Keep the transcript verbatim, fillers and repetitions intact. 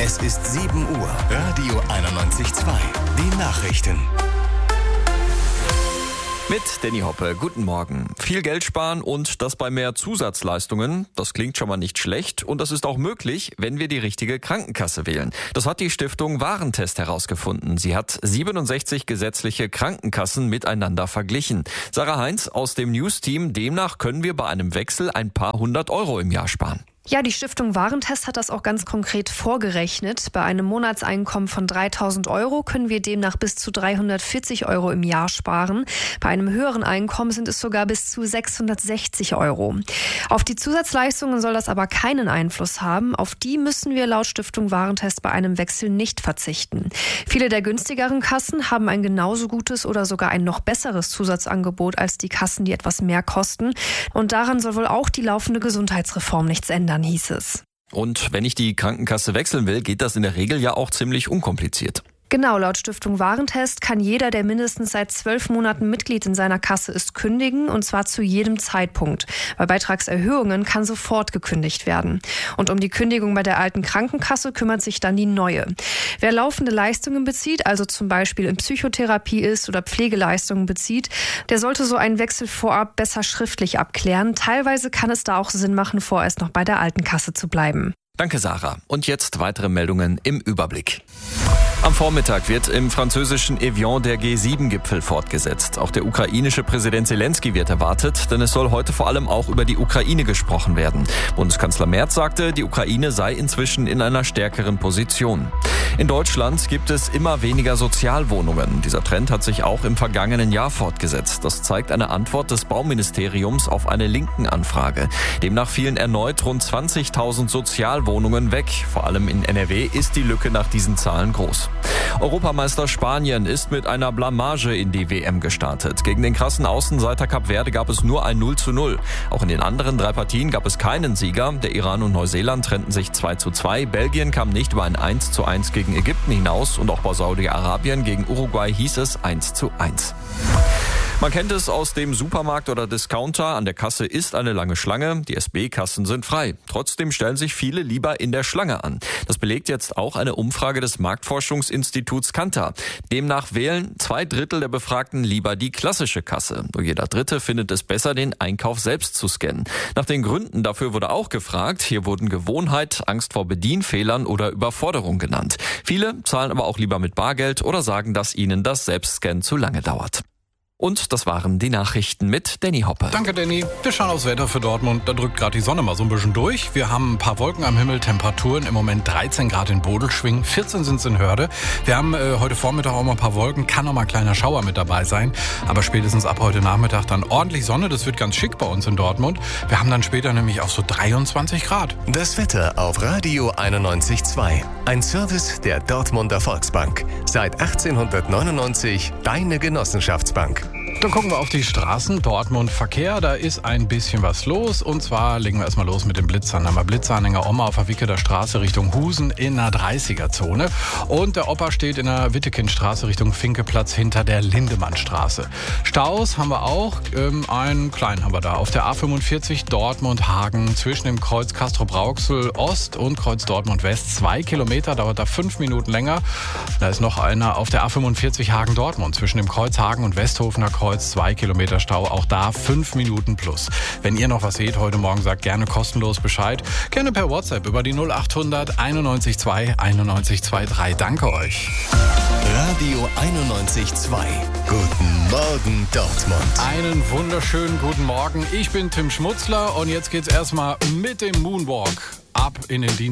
Es ist sieben Uhr. Radio einundneunzig Komma zwei. Die Nachrichten. Mit Danny Hoppe, guten Morgen. Viel Geld sparen und das bei mehr Zusatzleistungen, das klingt schon mal nicht schlecht und das ist auch möglich, wenn wir die richtige Krankenkasse wählen. Das hat die Stiftung Warentest herausgefunden. Sie hat siebenundsechzig gesetzliche Krankenkassen miteinander verglichen. Sarah Heinz aus dem News-Team, demnach können wir bei einem Wechsel ein paar hundert Euro im Jahr sparen. Ja, die Stiftung Warentest hat das auch ganz konkret vorgerechnet. Bei einem Monatseinkommen von dreitausend Euro können wir demnach bis zu dreihundertvierzig Euro im Jahr sparen. Bei einem höheren Einkommen sind es sogar bis zu sechshundertsechzig Euro. Auf die Zusatzleistungen soll das aber keinen Einfluss haben. Auf die müssen wir laut Stiftung Warentest bei einem Wechsel nicht verzichten. Viele der günstigeren Kassen haben ein genauso gutes oder sogar ein noch besseres Zusatzangebot als die Kassen, die etwas mehr kosten. Und daran soll wohl auch die laufende Gesundheitsreform nichts ändern, hieß es. Und wenn ich die Krankenkasse wechseln will, geht das in der Regel ja auch ziemlich unkompliziert. Genau, laut Stiftung Warentest kann jeder, der mindestens seit zwölf Monaten Mitglied in seiner Kasse ist, kündigen, und zwar zu jedem Zeitpunkt. Bei Beitragserhöhungen kann sofort gekündigt werden. Und um die Kündigung bei der alten Krankenkasse kümmert sich dann die neue. Wer laufende Leistungen bezieht, also zum Beispiel in Psychotherapie ist oder Pflegeleistungen bezieht, der sollte so einen Wechsel vorab besser schriftlich abklären. Teilweise kann es da auch Sinn machen, vorerst noch bei der alten Kasse zu bleiben. Danke, Sarah. Und jetzt weitere Meldungen im Überblick. Am Vormittag wird im französischen Evian der G sieben Gipfel fortgesetzt. Auch der ukrainische Präsident Zelensky wird erwartet, denn es soll heute vor allem auch über die Ukraine gesprochen werden. Bundeskanzler Merz sagte, die Ukraine sei inzwischen in einer stärkeren Position. In Deutschland gibt es immer weniger Sozialwohnungen. Dieser Trend hat sich auch im vergangenen Jahr fortgesetzt. Das zeigt eine Antwort des Bauministeriums auf eine linken Anfrage. Demnach fielen erneut rund zwanzigtausend Sozialwohnungen weg. Vor allem in N R W ist die Lücke nach diesen Zahlen groß. Europameister Spanien ist mit einer Blamage in die W M gestartet. Gegen den krassen Außenseiter Kap Verde gab es nur ein null zu null. Auch in den anderen drei Partien gab es keinen Sieger. Der Iran und Neuseeland trennten sich zwei zu zwei. Belgien kam nicht über ein eins zu eins gegen Ägypten hinaus und auch bei Saudi-Arabien gegen Uruguay hieß es eins zu eins. Man kennt es aus dem Supermarkt oder Discounter. An der Kasse ist eine lange Schlange. Die S B-Kassen sind frei. Trotzdem stellen sich viele lieber in der Schlange an. Das belegt jetzt auch eine Umfrage des Marktforschungsinstituts Kantar. Demnach wählen zwei Drittel der Befragten lieber die klassische Kasse. Nur jeder Dritte findet es besser, den Einkauf selbst zu scannen. Nach den Gründen dafür wurde auch gefragt. Hier wurden Gewohnheit, Angst vor Bedienfehlern oder Überforderung genannt. Viele zahlen aber auch lieber mit Bargeld oder sagen, dass ihnen das Selbstscannen zu lange dauert. Und das waren die Nachrichten mit Danny Hoppe. Danke, Danny. Wir schauen aufs Wetter für Dortmund. Da drückt gerade die Sonne mal so ein bisschen durch. Wir haben ein paar Wolken am Himmel, Temperaturen im Moment dreizehn Grad in Bodelschwing, vierzehn sind es in Hörde. Wir haben äh, heute Vormittag auch mal ein paar Wolken, kann auch mal ein kleiner Schauer mit dabei sein. Aber spätestens ab heute Nachmittag dann ordentlich Sonne. Das wird ganz schick bei uns in Dortmund. Wir haben dann später nämlich auch so dreiundzwanzig Grad. Das Wetter auf Radio einundneunzig Komma zwei. Ein Service der Dortmunder Volksbank. Seit achtzehnhundertneunundneunzig deine Genossenschaftsbank. Dann gucken wir auf die Straßen. Dortmund Verkehr, da ist ein bisschen was los. Und zwar legen wir erstmal los mit dem Blitzern. Da haben wir Blitzanhänger Oma auf der Wicketer Straße Richtung Husen in der dreißiger-Zone. Und der Opa steht in der Wittekindstraße Richtung Finkeplatz hinter der Lindemannstraße. Staus haben wir auch. Ähm, einen kleinen haben wir da. Auf der A fünfundvierzig Dortmund-Hagen zwischen dem Kreuz Castrop-Rauxel Ost und Kreuz Dortmund West. Zwei Kilometer, dauert da fünf Minuten länger. Da ist noch einer auf der A fünfundvierzig Hagen-Dortmund zwischen dem Kreuz Hagen und Westhofener Kreuz. Zwei Kilometer Stau, auch da fünf Minuten plus. Wenn ihr noch was seht heute Morgen, sagt gerne kostenlos Bescheid. Gerne per WhatsApp über die null achthundert einundneunzig zwei einundneunzig drei. Danke euch. Radio einundneunzig Komma zwei. Guten Morgen Dortmund. Einen wunderschönen guten Morgen. Ich bin Tim Schmutzler und jetzt geht's erstmal mit dem Moonwalk ab in den Dienstag.